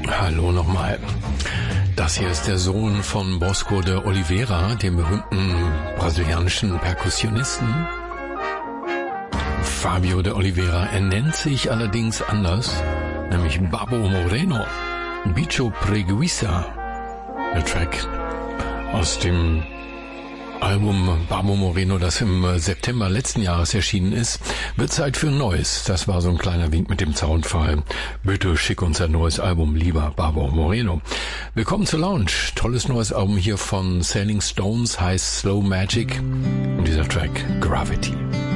Hallo nochmal. Das hier ist der Sohn von Bosco de Oliveira, dem berühmten brasilianischen Perkussionisten. Fabio de Oliveira. Er nennt sich allerdings anders, nämlich Babo Moreno. Bicho Preguiça. Der Track aus dem Album Babo Moreno, das im September letzten Jahres erschienen ist. Wird Zeit für ein neues. Das war so ein kleiner Wink mit dem Zaunpfahl. Bitte schick uns ein neues Album, lieber Babo Moreno. Willkommen zur Lounge. Tolles neues Album hier von Sailing Stones, heißt Slow Magic. Und dieser Track Gravity.